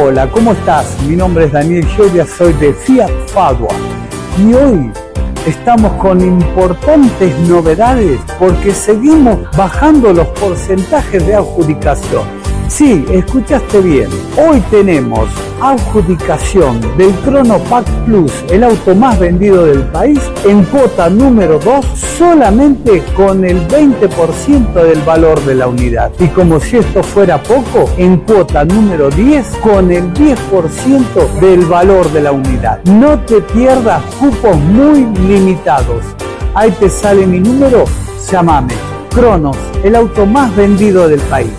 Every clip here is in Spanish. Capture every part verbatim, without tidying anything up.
Hola, ¿cómo estás? Mi nombre es Daniel Gioia, soy de Fiat Padua y hoy estamos con importantes novedades porque seguimos bajando los porcentajes de adjudicación. Sí, escuchaste bien. Hoy tenemos adjudicación del Cronopack Plus, el auto más vendido del país, en cuota número dos, solamente con el veinte por ciento del valor de la unidad. Y como si esto fuera poco, en cuota número diez, con el diez por ciento del valor de la unidad. No te pierdas cupos muy limitados. Ahí te sale mi número, llámame. Cronos, el auto más vendido del país.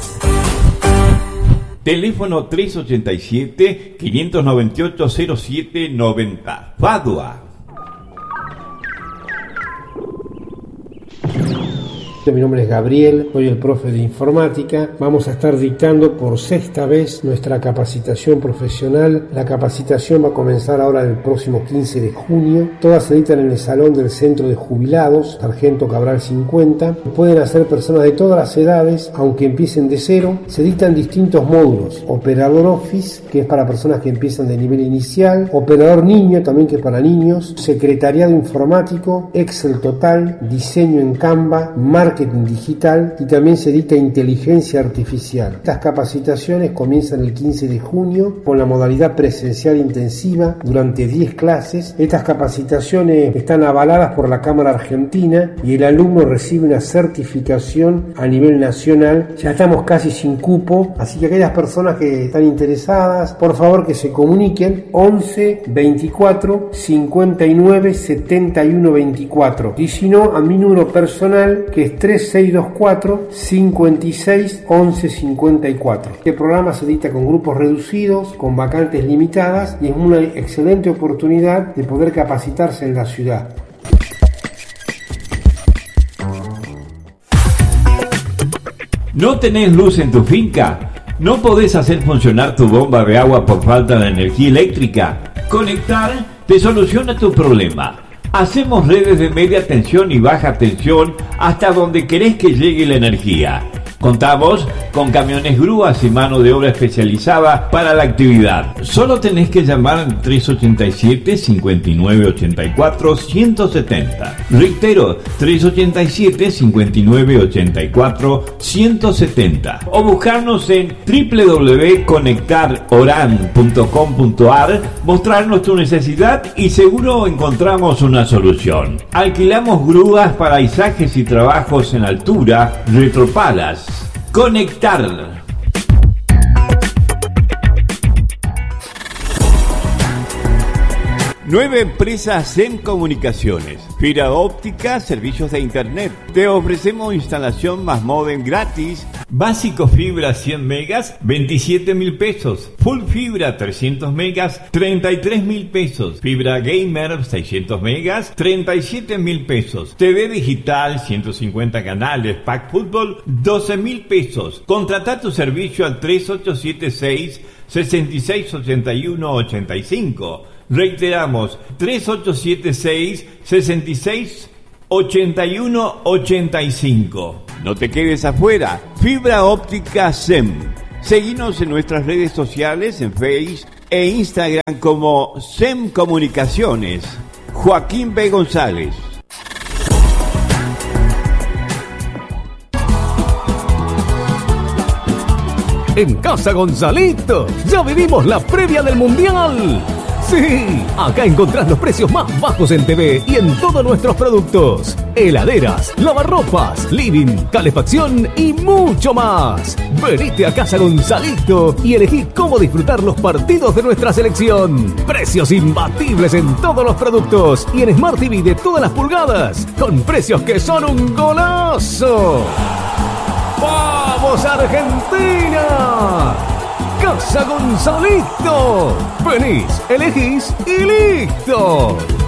Teléfono tres ochenta y siete, quinientos noventa y ocho, cero siete noventa. Padua. Mi nombre es Gabriel, soy el profe de informática. Vamos a estar dictando por sexta vez nuestra capacitación profesional. La capacitación va a comenzar ahora el próximo quince de junio. Todas se dictan en el salón del Centro de Jubilados, Sargento Cabral cincuenta. Pueden hacer personas de todas las edades, aunque empiecen de cero. Se dictan distintos módulos. Operador Office, que es para personas que empiezan de nivel inicial. Operador Niño, también que es para niños. Secretariado Informático, Excel Total, Diseño en Canva, Marketing Marketing digital, y también se dicta inteligencia artificial. Estas capacitaciones comienzan el quince de junio con la modalidad presencial intensiva durante diez clases. Estas capacitaciones están avaladas por la Cámara Argentina y el alumno recibe una certificación a nivel nacional. Ya estamos casi sin cupo, así que aquellas personas que están interesadas, por favor que se comuniquen once, veinticuatro, cincuenta y nueve, setenta y uno, veinticuatro, y si no, a mi número personal, que es tres seis dos cuatro, cincuenta y seis, once, cincuenta y cuatro. Este programa se dicta con grupos reducidos, con vacantes limitadas, y es una excelente oportunidad de poder capacitarse en la ciudad. ¿No tenés luz en tu finca? ¿No podés hacer funcionar tu bomba de agua por falta de energía eléctrica? Conectar te soluciona tu problema. Hacemos redes de media tensión y baja tensión hasta donde querés que llegue la energía. Contamos con camiones grúas y mano de obra especializada para la actividad. Solo tenés que llamar al tres ochenta y siete, cincuenta y nueve, ochenta y cuatro, ciento setenta. Reitero, tres ochenta y siete, cincuenta y nueve, ochenta y cuatro, ciento setenta. O buscarnos en doble u doble u doble u punto conectar oran punto com punto a r, mostrarnos tu necesidad y seguro encontramos una solución. Alquilamos grúas para izajes y trabajos en altura, retropalas. Conectar. Nueva empresa SEM Comunicaciones. Fibra óptica, servicios de internet. Te ofrecemos instalación más módem gratis. Básico fibra cien megas, veintisiete mil pesos. Full fibra trescientos megas, treinta y tres mil pesos. Fibra gamer seiscientos megas, treinta y siete mil pesos. T V digital ciento cincuenta canales, pack fútbol doce mil pesos. Contrata tu servicio al tres ocho siete seis, seis seis ocho uno ocho cinco. Reiteramos, tres ocho siete seis, seis seis ocho uno ocho cinco. No te quedes afuera. Fibra óptica SEM. Seguinos en nuestras redes sociales, en Facebook e Instagram como SEM Comunicaciones. Joaquín B. González. En Casa Gonzalito ya vivimos la previa del Mundial. Sí, acá encontrás los precios más bajos en T V y en todos nuestros productos. Heladeras, lavarropas, living, calefacción y mucho más. Venite a Casa Gonzalito y elegí cómo disfrutar los partidos de nuestra selección. Precios imbatibles en todos los productos y en Smart T V de todas las pulgadas, con precios que son un golazo. ¡Vamos, Argentina! Casa Gonzalito. Venís, elegís y listo.